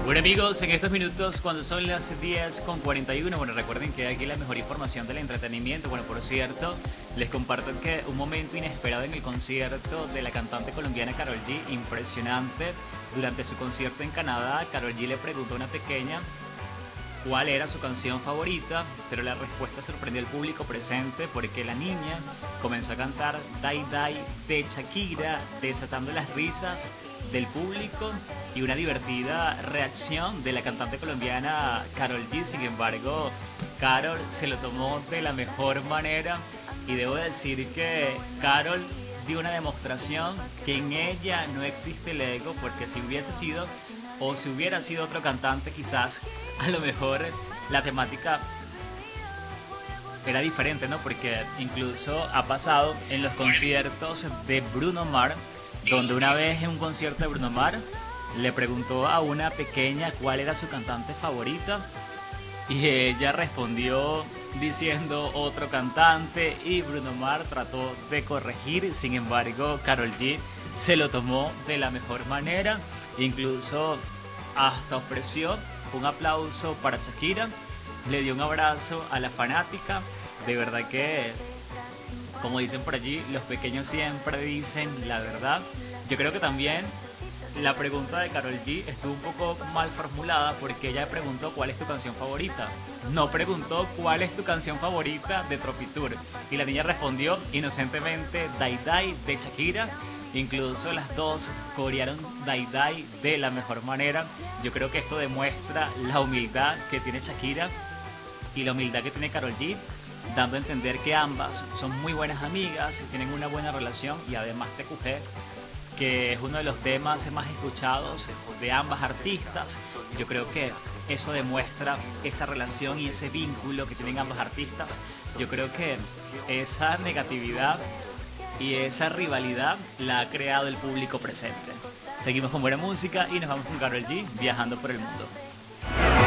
Bueno amigos, en estos minutos cuando son las 10:41, bueno recuerden que aquí la mejor información del entretenimiento. Bueno, por cierto, les comparto que un momento inesperado en el concierto de la cantante colombiana Karol G, impresionante. Durante su concierto en Canadá, Karol G le preguntó a una pequeña cuál era su canción favorita, pero la respuesta sorprendió al público presente porque la niña comenzó a cantar Die Die de Shakira, desatando las risas del público y una divertida reacción de la cantante colombiana Karol G. Sin embargo, Karol se lo tomó de la mejor manera y debo decir que Karol dio una demostración que en ella no existe el ego, porque si hubiese sido o si hubiera sido otro cantante, quizás a lo mejor la temática era diferente, ¿no? Porque incluso ha pasado en los conciertos de Bruno Mars, donde una vez en un concierto de Bruno Mars le preguntó a una pequeña cuál era su cantante favorita y ella respondió diciendo otro cantante y Bruno Mars trató de corregir. Sin embargo, Karol G se lo tomó de la mejor manera, incluso hasta ofreció un aplauso para Shakira, le dio un abrazo a la fanática. De verdad que, como dicen por allí, los pequeños siempre dicen la verdad. Yo creo que también la pregunta de Karol G estuvo un poco mal formulada porque ella preguntó cuál es tu canción favorita. No preguntó cuál es tu canción favorita de Tropitour. Y la niña respondió inocentemente Die Die de Shakira. Incluso las dos corearon Die Die de la mejor manera. Yo creo que esto demuestra la humildad que tiene Shakira y la humildad que tiene Karol G, dando a entender que ambas son muy buenas amigas, tienen una buena relación y además TQG, que es uno de los temas más escuchados de ambas artistas. Yo creo que eso demuestra esa relación y ese vínculo que tienen ambas artistas. Yo creo que esa negatividad y esa rivalidad la ha creado el público presente. Seguimos con buena música y nos vamos con Karol G viajando por el mundo.